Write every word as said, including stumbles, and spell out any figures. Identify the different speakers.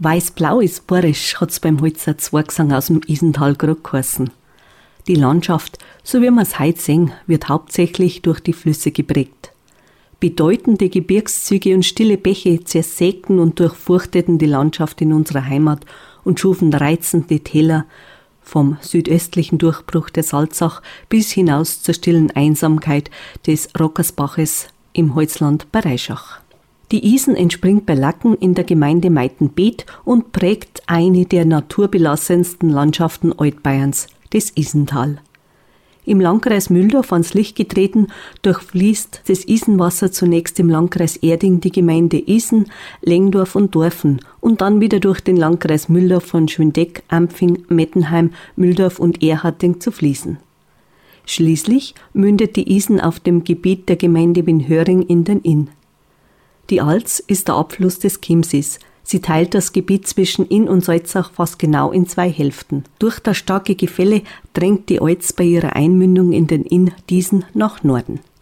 Speaker 1: Weiß-blau ist bayerisch, hat's beim Holzer Zwergsang aus dem Isental gerade geheißen. Die Landschaft, so wie wir es heute sehen, wird hauptsächlich durch die Flüsse geprägt. Bedeutende Gebirgszüge und stille Bäche zersägten und durchfurchteten die Landschaft in unserer Heimat und schufen reizende Täler vom südöstlichen Durchbruch der Salzach bis hinaus zur stillen Einsamkeit des Rockersbaches im Holzland bei Reischach. Die Isen entspringt bei Lacken in der Gemeinde Meitenbeet und prägt eine der naturbelassensten Landschaften Altbayerns, das Isental. Im Landkreis Mühldorf ans Licht getreten, durchfließt das Isenwasser zunächst im Landkreis Erding die Gemeinde Isen, Lengdorf und Dorfen und dann wieder durch den Landkreis Mühldorf von Schwindeck, Ampfing, Mettenheim, Mühldorf und Erharting zu fließen. Schließlich mündet die Isen auf dem Gebiet der Gemeinde Winhöring in den Inn. Die Alz ist der Abfluss des Chiemsees. Sie teilt das Gebiet zwischen Inn und Salzach fast genau in zwei Hälften. Durch das starke Gefälle drängt die Alz bei ihrer Einmündung in den Inn diesen nach Norden.